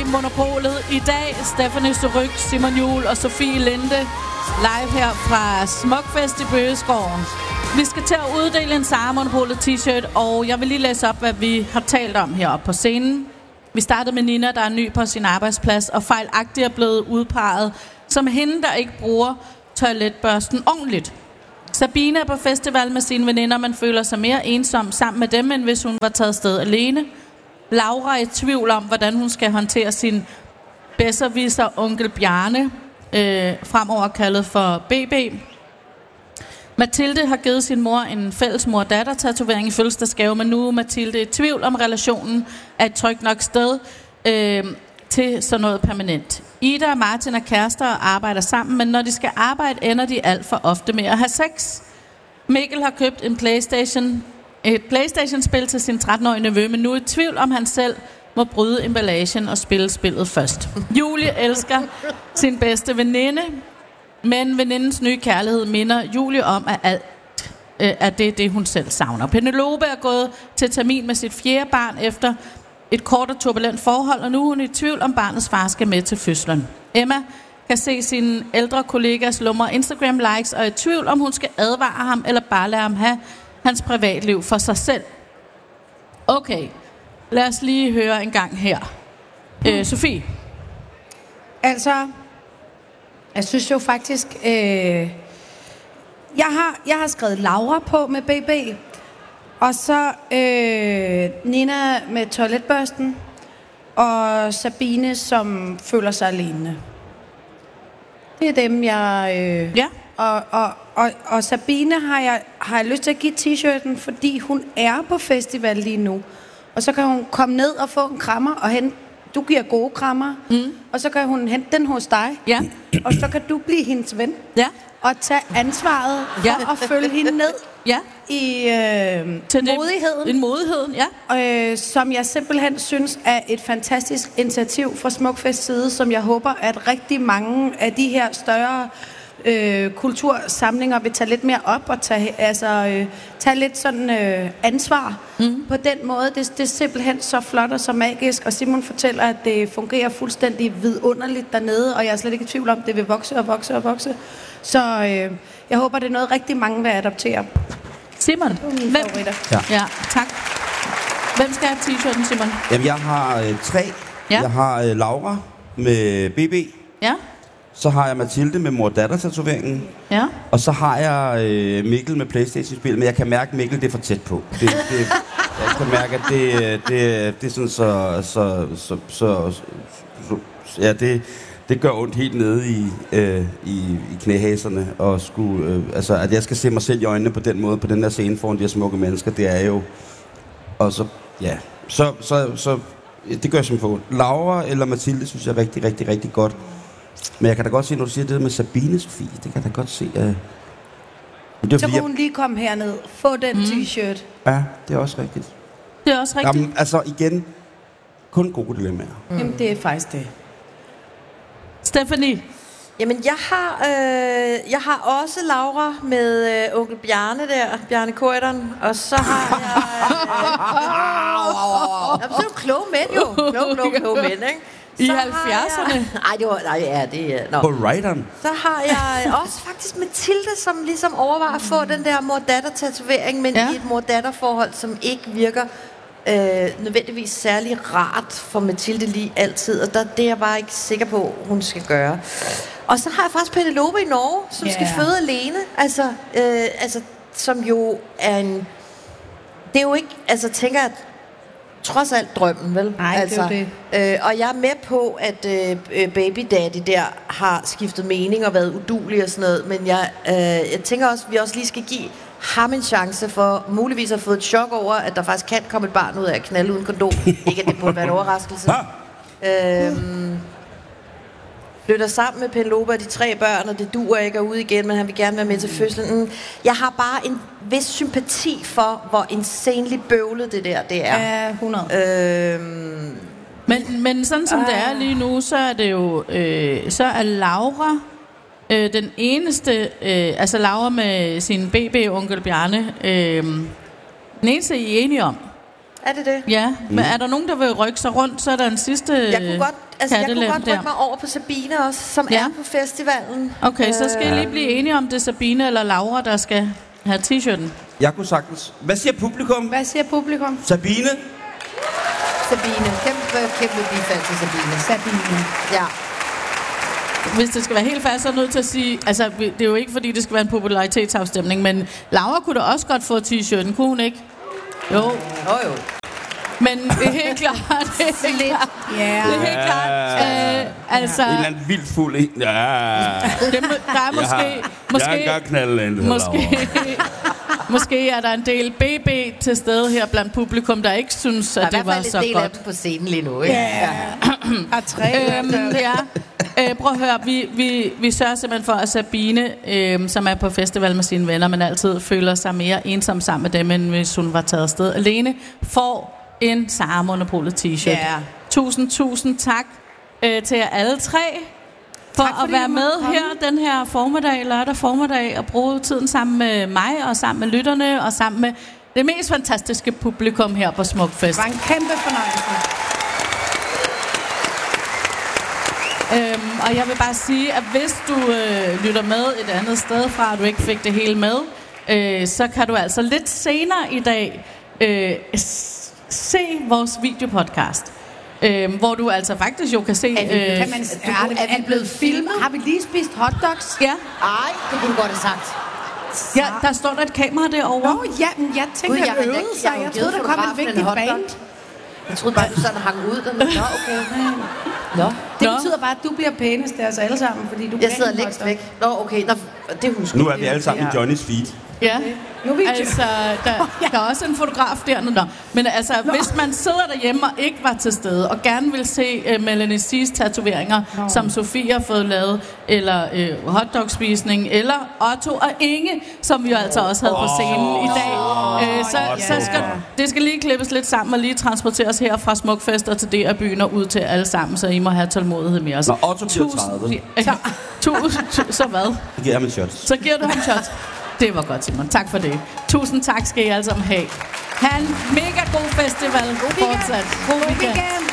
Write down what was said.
Monopolet. I dag Stephanie Surrugue, Simon Juhl og Sofie Linde live her fra Smukfest i Bøgeskoven. Vi skal til at uddele en Sara Monopolet t-shirt, og jeg vil lige læse op, hvad vi har talt om heroppe på scenen. Vi startede med Nina, der er ny på sin arbejdsplads, og fejlagtigt er blevet udpeget som hende, der ikke bruger toiletbørsten ordentligt. Sabine er på festival med sine veninder, men føler sig mere ensom sammen med dem, end hvis hun var taget sted alene. Laura er i tvivl om, hvordan hun skal håndtere sin bedserviser onkel Bjarne, fremover kaldet for BB. Mathilde har givet sin mor en fælles mor-datter-tatovering i fødselsdagsgave, men nu er Mathilde i tvivl om relationen er et trygt nok sted til sådan noget permanent. Ida og Martin er kærester og arbejder sammen, men når de skal arbejde, ender de alt for ofte med at have sex. Mikkel har købt et PlayStation-spil til sin 13-årige nevø, men nu er i tvivl om han selv må bryde emballagen og spille spillet først. Julie elsker sin bedste veninde, men venindens nye kærlighed minder Julie om, at det er det, hun selv savner. Penelope er gået til termin med sit 4. barn efter et kort og turbulent forhold, og nu er hun i tvivl om barnets far skal med til fødslen. Emma kan se sine ældre kollegas lumre Instagram-likes og er i tvivl om hun skal advare ham eller bare lade ham have hans privatliv for sig selv. Okay, lad os lige høre en gang her. Sofie? Altså, jeg synes jo faktisk, jeg har skrevet Laura på med BB, og så Nina med toiletbørsten, og Sabine, som føler sig alene. Det er dem, jeg... Ja. Og Sabine har jeg lyst til at give t-shirten, fordi hun er på festival lige nu. Og så kan hun komme ned og få en krammer, og du giver gode krammer, og så kan hun hente den hos dig. Ja. Og så kan du blive hendes ven. Ja. Og tage ansvaret for at følge hende ned. Ja. I modigheden. I modigheden, ja. Som jeg simpelthen synes er et fantastisk initiativ fra Smukfests side, som jeg håber, at rigtig mange af de her større kultursamlinger vil tage lidt mere op og tage lidt sådan ansvar på den måde. Det er simpelthen så flot og så magisk, og Simon fortæller, at det fungerer fuldstændig vidunderligt dernede, og jeg er slet ikke i tvivl om, at det vil vokse og vokse og vokse. Så jeg håber, det er noget rigtig mange vil adoptere. Simon, Ja, tak. Hvem skal have t-shirten, Simon? Jamen, jeg har 3. Ja. Jeg har Laura med BB. Ja. Så har jeg Mathilde med mor-datter-tatoveringen. Ja. Og så har jeg Mikkel med PlayStation-spil, men jeg kan mærke, at Mikkel det er for tæt på. Jeg kan mærke, at det er sådan ja, det gør ondt helt nede i knæhaserne og at jeg skal se mig selv i øjnene på den måde, på den der scene foran de her smukke mennesker, det er jo... Og så, ja, så det gør jeg simpelthen på. Laura eller Mathilde synes jeg er rigtig, rigtig, rigtig godt. Men jeg kan da godt se, når du siger det med Sabine, Sofie, det kan jeg da godt se. Så kunne hun lige komme herned, få den t-shirt. Ja, det er også rigtigt. Det er også rigtigt. Jamen, altså igen, kun gode dilemmaer. Jamen, det er faktisk det. Stephanie? Jamen, jeg har også Laura med onkel Bjarne der, Bjarne Corydon, og så har jeg... Jamen, så er jo kloge mænd jo. Kloge mænd, ikke? I 70'erne? På Rideren. Så har jeg også faktisk Mathilde, som ligesom overvejer at få den der mor-datter-tatovering, men i et mor-datter-forhold, som ikke virker nødvendigvis særlig rart for Mathilde lige altid, og det er jeg bare ikke sikker på, hun skal gøre. Og så har jeg faktisk Penelope i Norge, som skal føde alene, altså som jo er en... Det er jo ikke, altså tænker jeg, trods alt drømmen, vel? Nej, altså, det er det. Og jeg er med på, at baby daddy der har skiftet mening og været udulig og sådan noget, men jeg tænker også, at vi også lige skal give ham en chance for muligvis at have fået et chok over, at der faktisk kan komme et barn ud af at knalde uden kondom. Ikke at det burde være en overraskelse. Flytter sammen med Penelope og de 3 børn, og det duer ikke at ud igen, men han vil gerne være med til fødslen. Jeg har bare en vis sympati for, hvor insanely bøvlet det der det er. Ja, 100. Men sådan som det er lige nu, så er det jo så er Laura den eneste, altså Laura med sin BB-onkel Bjarne, den eneste, I er enige om. Er det det? Ja, men er der nogen, der vil rykke sig rundt, så er der en sidste... Jeg kunne godt Altså, jeg kunne kattelem godt rykke mig over på Sabine også, som er på festivalen. Okay, så skal I lige blive enige om det er Sabine eller Laura, der skal have t-shirten. Jeg kunne sagtens. Hvad siger publikum? Hvad siger publikum? Sabine? Sabine. Kæmpe bifald til Sabine. Ja. Hvis det skal være helt fast, så er jeg nødt til at sige, altså det er jo ikke fordi, det skal være en popularitetsafstemning, men Laura kunne da også godt få t-shirten, kunne hun ikke? Jo. Men det er helt klart, det er helt klart. Det er helt klart. Altså, en eller anden vildt fuld en. Ja. Der er måske... Jeg har engang knaldet en, Måske er der en del BB til stede her blandt publikum, der ikke synes, at det var så godt. Der er i hvert fald en del af dem på scenen lige nu, ikke? Prøv at høre, vi sørger simpelthen for, at Sabine, som er på festival med sine venner, men altid føler sig mere ensom sammen med dem, end hvis hun var taget afsted alene, får en Sara Monopolet t-shirt. Tusind tak til jer alle tre for at være med her den her formiddag, lørdag formiddag, og bruge tiden sammen med mig og sammen med lytterne og sammen med det mest fantastiske publikum her på Smukfest. Det var en kæmpe fornøjelse. Og jeg vil bare sige, at hvis du lytter med et andet sted fra, og du ikke fik det hele med, så kan du altså lidt senere i dag se vores videopodcast. Hvor du altså faktisk jo kan se... Er det blevet filmet? Har vi lige spist hotdogs? Ja. Ej, det kunne du godt have sagt. Ja, der står der et kamera derovre. Nå, ja, men jeg tænkte, at øvede sig. Jeg troede, der kom en vigtig band. Jeg troede bare, du sådan hang ud. Nå, okay. Nå. Det betyder bare, at du bliver pænest af os alle sammen, fordi du... Jeg sidder længst væk. Nå, okay. Nå, det husker nu er vi alle sammen i Johnnys feed. Ja, altså, der er også en fotograf dernede. Men altså, hvis man sidder derhjemme og ikke var til stede, og gerne vil se Melanie C's tatoveringer, som Sofie har fået lavet, eller hotdogspisning, eller Otto og Inge, som vi jo altså også havde på scenen i dag, det skal lige klippes lidt sammen og lige transporteres her fra Smukfest og til DR-byen og ud til alle sammen, så I må have tålmodighed med os. Når Otto bliver 30. Så hvad? Så giver jeg ham en shot. Så giver du ham shot. Det var godt, Simon. Tak for det. Tusind tak skal I alle sammen have. Ha' en mega god festival. God weekend.